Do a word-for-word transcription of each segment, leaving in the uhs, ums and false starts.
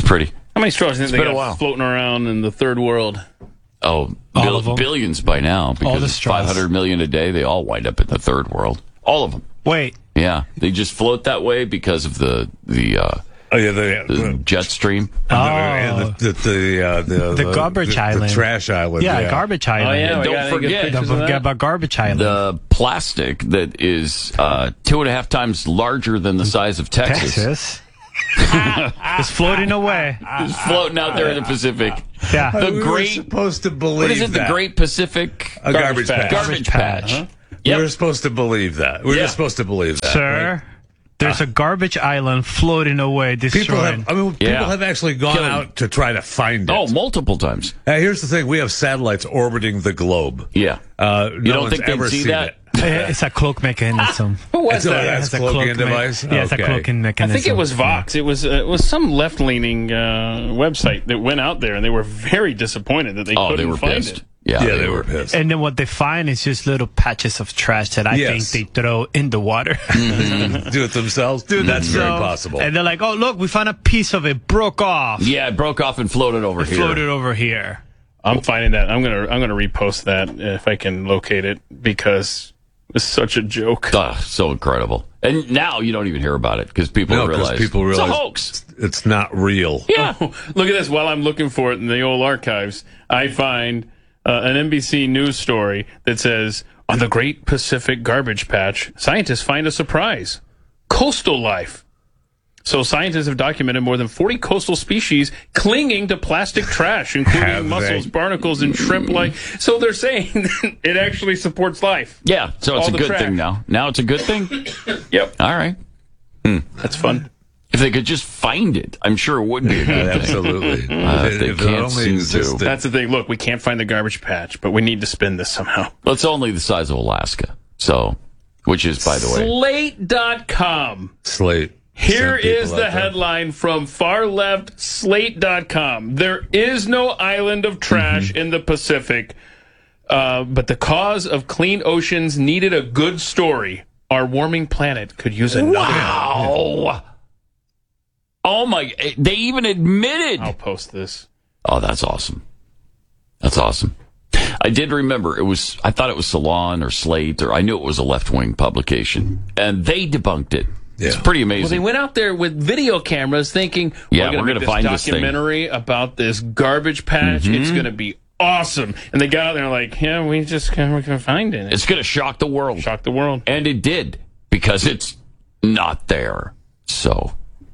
pretty. How many straws do you It's think they been a got while. floating around in the third world? Oh, All bill- of them? billions by now. Because All the it's straws. five hundred million a day. They all wind up in the third world. All of them. Wait. Yeah. They just float that way because of the, the, uh, Oh yeah, the, the the, jet stream. Oh. and the the the, uh, the, The garbage the, island. The trash island. Yeah, Yeah, garbage island. Oh, yeah. And we don't got any good forget- pictures Don't of forget that? about garbage island. The plastic that is uh, two and a half times larger than the size of Texas, Texas. It's floating away. is floating out there in the Pacific. Yeah. The we were great, supposed to believe what is it? that. The Great Pacific A garbage patch. Garbage Garbage patch. patch. Uh-huh. We Yep. were supposed to believe that. We were Yeah. just supposed to believe that. Sir, right? there's a garbage island floating away, People destroying. have, I mean, Yeah. people have actually gone Killing. out to try to find it. Oh, multiple times. Now, here's the thing: we have satellites orbiting the globe. Yeah. Uh, You no don't one's think they'd ever see seen that? it. It's a cloak mechanism. Who was It's a- that? that's It's a cloaking cloak me- device? Yeah, it's a Okay. cloaking I mechanism. think it was Vox. It was uh, it was some left leaning uh, website that went out there, and they were very disappointed that they Oh, couldn't they were find pissed. it. Yeah, Yeah, they were pissed. And then what they find is just little patches of trash that I Yes. think they throw in the water. Do it themselves. Dude, that's very So- possible. And they're like, oh, look, we found a piece of it, broke off. Yeah, it broke off and floated over here. Floated over here. I'm finding that. I'm gonna I'm gonna repost that if I can locate it because it's such a joke. Ugh, so incredible. And now you don't even hear about it because people No, 'cause realize people realize it's a hoax. it's not real. Yeah. Look at this. While I'm looking for it in the old archives, I find uh, an N B C News story that says, on the Great Pacific Garbage Patch, scientists find a surprise. Coastal life. So scientists have documented more than forty coastal species clinging to plastic trash, Have including they? mussels, barnacles, and shrimp-like. So they're saying it actually supports life. Yeah, so it's All a the good trash. thing now. Now it's a good thing? Yep. All right. That's fun. If they could just find it, I'm sure it would be a good thing. Absolutely. Uh, if they it, if it can't only seem to. existed. That's the thing. Look, we can't find the garbage patch, but we need to spin this somehow. Well, it's only the size of Alaska. So, which is, by the way, Slate dot com. Slate. Here Send people is out the there. headline from far left Slate dot com. There is no island of trash in the Pacific, uh, but the cause of clean oceans needed a good story. Our warming planet could use another. wow. Oh my, they even admitted. I'll post this. Oh, that's awesome. That's awesome. I did remember it was, I thought it was Salon or Slate, or I knew it was a left-wing publication, and they debunked it. It's Yeah. pretty Well, they amazing. went out there with video cameras thinking, Yeah, we're going we're to gonna make find this this thing." documentary about this garbage patch. It's going to be awesome. And they got out there and like, yeah, we just can't, we can find it. It's going to shock the world. Shock the world. And it did, because it's not there. So,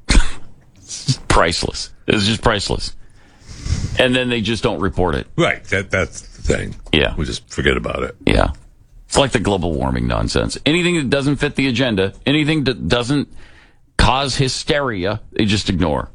it's priceless. It's just priceless. And then they just don't report it. Right. That that's the thing. Yeah. We just forget about it. Yeah. It's like the global warming nonsense. Anything that doesn't fit the agenda, anything that doesn't cause hysteria, they just ignore.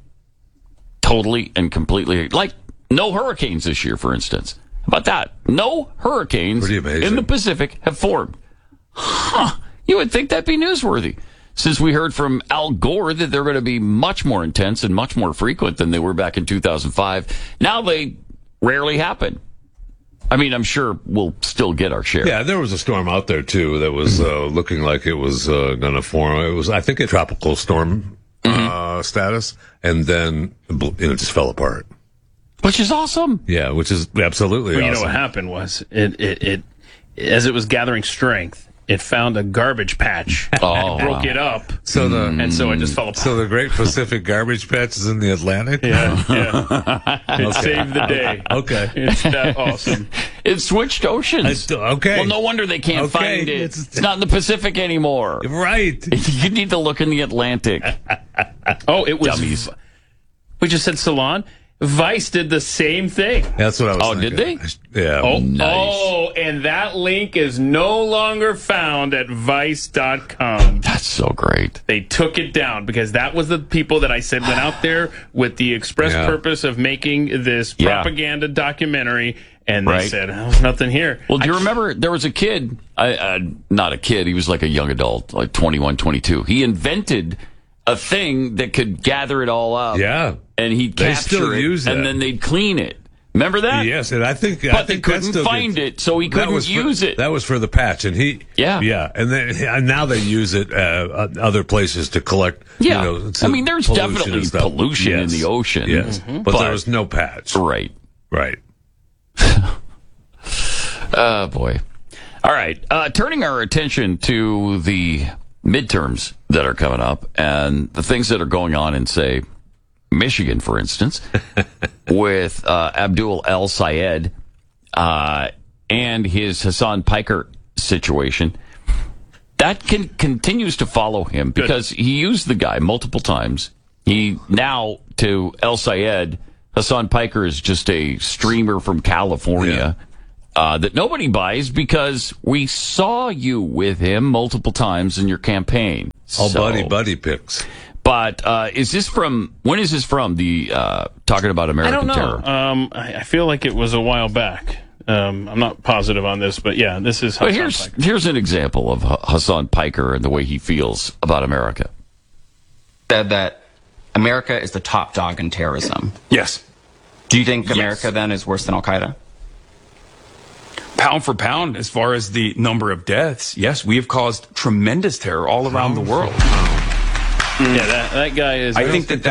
Totally and completely. Like, no hurricanes this year, for instance. How about that? No hurricanes Pretty amazing. in the Pacific have formed. Huh. You would think that'd be newsworthy. Since we heard from Al Gore that they're going to be much more intense and much more frequent than they were back in two thousand five. Now they rarely happen. I mean, I'm sure we'll still get our share. Yeah, there was a storm out there too that was uh, looking like it was uh, going to form. It was, I think, a tropical storm uh, status, and then you know, it just fell apart. Which is awesome. Yeah, which is absolutely Well, you awesome. know what happened was it, it, it as it was gathering strength, it found a garbage patch, Oh, and broke wow. it up, So the and so it just fell apart. so the Great Pacific Garbage Patch is in the Atlantic. yeah, yeah. It saved the day. Okay. It's that awesome. It switched oceans. I- okay. Well, no wonder they can't Okay, find it. it's- It's, not in the Pacific anymore. Right. You need to look in the Atlantic. Oh, it was. Dummies. We just said Salon. Vice did the same thing. That's what I was. Oh, did thinking. Yeah. Oh, Nice. oh, and that link is no longer found at vice dot com. That's so great. They took it down because that was the people that I said went out there with the express Yeah. purpose of making this Yeah. propaganda documentary, and they Right. said, oh, there's nothing here. Well, do you remember there was a kid, I, uh, not a kid, he was like a young adult, like twenty-one, twenty-two. He invented a thing that could gather it all up. Yeah. And he'd They capture still it, use that. and then they'd clean it. Remember that? Yes, and I think But I they think that couldn't still find gets- it, so he that couldn't was for- use it. That was for the patch, and he Yeah. yeah, and then and now they use it uh, other places to collect. Yeah. you know, I mean, there's pollution definitely and stuff. pollution in Yes. the ocean. Yes, Mhm. but, But- there was no patch. Right. Right. Oh, boy. All right. Uh, turning our attention to the midterms that are coming up and the things that are going on in, say, Michigan, for instance, with uh, Abdul El Sayed uh, and his Hassan Piker situation. That can, continues to follow him because he used the guy multiple times. He now, to El Sayed, Hassan Piker is just a streamer from California. Yeah. Uh, that nobody buys because we saw you with him multiple times in your campaign. All So- buddy buddy picks. But uh, is this from? When is this from? The uh, talking about I American don't know. terror. Um, I, I feel like it was a while back. Um, I'm not positive on this, but yeah, this is. But Hassan here's Piker. here's an example of H- Hassan Piker and the way he feels about America. Said that America is the top dog in terrorism. Yes. Do you think Yes. America then is worse than Al Qaeda? Pound for pound, as far as the number of deaths, yes, we have caused tremendous terror all around the world. Yeah, that, that guy is. I think that